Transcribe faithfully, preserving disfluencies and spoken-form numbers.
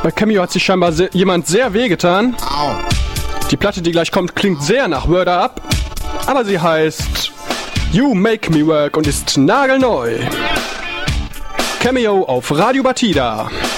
Bei Cameo hat sich scheinbar se- jemand sehr wehgetan. Au. Die Platte, die gleich kommt, klingt sehr nach Word Up, aber sie heißt You Make Me Work und ist nagelneu. Cameo auf Radio Batida.